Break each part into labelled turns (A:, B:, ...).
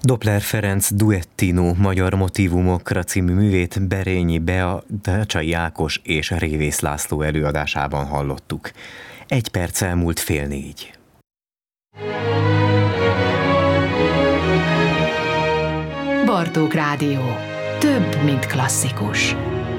A: Doppler Ferenc Duettino magyar motívumokra című művét Berényi Bea, Dácsai Ákos és Révész László előadásában hallottuk. 1 perc elmúlt 3:30.
B: Bartók Rádió. Több, mint klasszikus.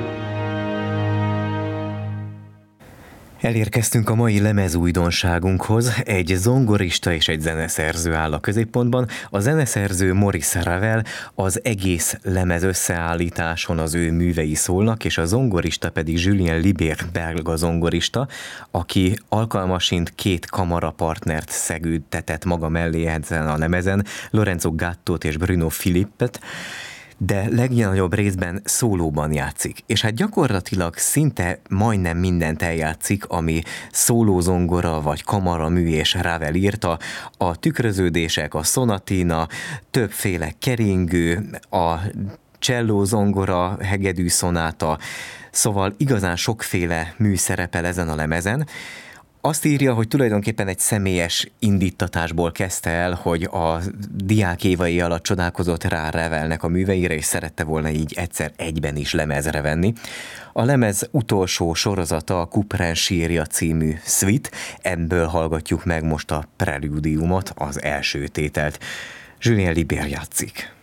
A: Elérkeztünk a mai lemezújdonságunkhoz. Egy zongorista és egy zeneszerző áll a középpontban. A zeneszerző Maurice Ravel, az egész lemez összeállításon az ő művei szólnak, és a zongorista pedig Julien Libert belga zongorista, aki alkalmasint 2 kamarapartnert szegődtetett maga mellé ezen a lemezen, Lorenzo Gattot és Bruno Philippet, de legnagyobb részben szólóban játszik. És hát gyakorlatilag szinte majdnem mindent eljátszik, ami szólózongora vagy kamaramű, és Ravel írta. A tükröződések, a szonatina, többféle keringő, a csellózongora, hegedű szonáta, szóval igazán sokféle mű szerepel ezen a lemezen. Azt írja, hogy tulajdonképpen egy személyes indítatásból kezdte el, hogy a diák évei alatt csodálkozott rá Ravelnek a műveire, és szerette volna így egyszer egyben is lemezre venni. A lemez utolsó sorozata a Couperin sírja című suite, ebből hallgatjuk meg most a preludiumot, az első tételt. Julien Libert játszik.